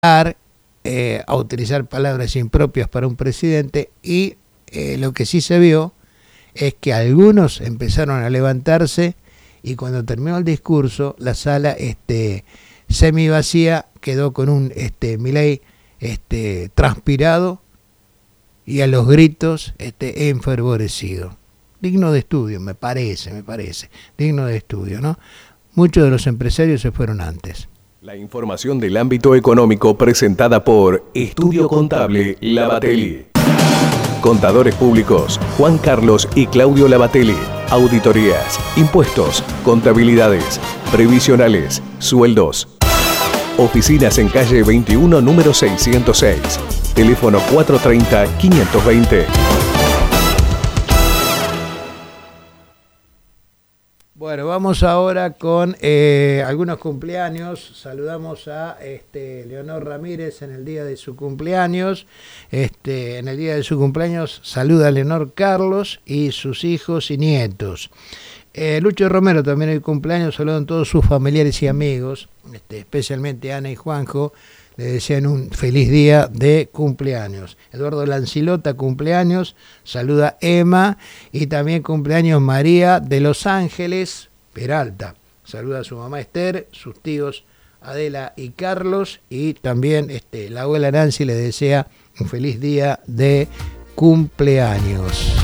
a utilizar palabras impropias para un presidente, y lo que sí se vio es que algunos empezaron a levantarse, y cuando terminó el discurso la sala semi vacía quedó con un Milei transpirado y a los gritos enfervorecido. Digno de estudio, me parece, digno de estudio, ¿no? Muchos de los empresarios se fueron antes. La información del ámbito económico presentada por Estudio Contable Lavatelli. Contadores públicos Juan Carlos y Claudio Lavatelli. Auditorías, impuestos, contabilidades, previsionales, sueldos. Oficinas en calle 21, número 606. Teléfono 430-520. Bueno, vamos ahora con algunos cumpleaños. Saludamos a Leonor Ramírez en el día de su cumpleaños. En el día de su cumpleaños saluda a Leonor Carlos y sus hijos y nietos. Lucho Romero también hoy cumpleaños. Saludan a todos sus familiares y amigos, especialmente Ana y Juanjo. Le desean un feliz día de cumpleaños. Eduardo Lancilota, cumpleaños. Saluda Emma. Y también cumpleaños María de Los Ángeles Peralta. Saluda a su mamá Esther, sus tíos Adela y Carlos. Y también la abuela Nancy le desea un feliz día de cumpleaños.